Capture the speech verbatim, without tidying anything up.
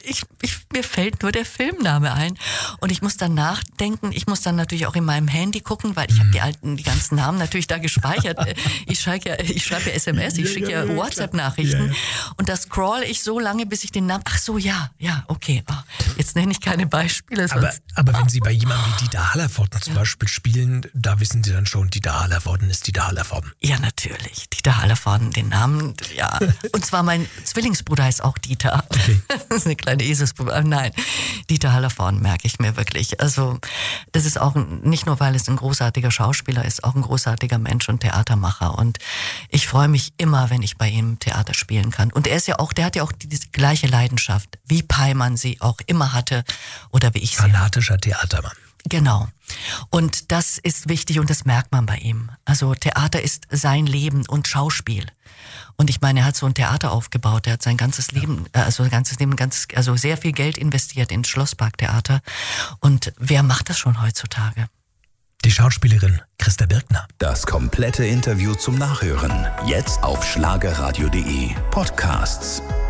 ich, ich, mir fällt nur der Filmname ein. Und ich muss dann nachdenken, ich muss dann natürlich auch in meinem Handy gucken, weil ich habe die alten, die ganzen Namen natürlich da gespeichert. Ich schreibe ja, ich schreibe ja S M S, ich schicke ja, ja, ja WhatsApp-Nachrichten. Ja, ja. Und da scroll ich so lange, bis ich den Namen, ach so, ja, ja, okay. Oh, jetzt nenne ich keine Beispiele. Aber, aber wenn Sie bei jemandem wie Dieter Hallervorden zum ja. Beispiel spielen, da wissen Sie dann schon, Dieter Hallervorden ist Dieter Hallervorden. Ja, natürlich. Dieter Hallervorden, den Namen, ja. Und zwar mein Zwillingsbruder heißt auch Dieter. Okay. Das ist eine kleine Eselsbruder. Nein, Dieter Hallervorden merke ich mir wirklich. Also das ist auch nicht nur, weil es ein großartiger Schauspieler ist, auch ein großartiger Mensch und Theatermacher. Und ich freue mich immer, wenn ich bei ihm Theater spielen kann. Und er ist ja auch, der hat ja auch diese gleiche Leidenschaft, wie Peimann sie auch immer hatte oder wie ich sie. Fanatischer Theatermann. Genau. Und das ist wichtig und das merkt man bei ihm. Also Theater ist sein Leben und Schauspiel. Und ich meine, er hat so ein Theater aufgebaut, er hat sein ganzes Leben, also sein ganzes Leben, ganz, also sehr viel Geld investiert ins Schlossparktheater. Und wer macht das schon heutzutage? Die Schauspielerin Christa Birkner. Das komplette Interview zum Nachhören. Jetzt auf schlagerradio punkt de Podcasts.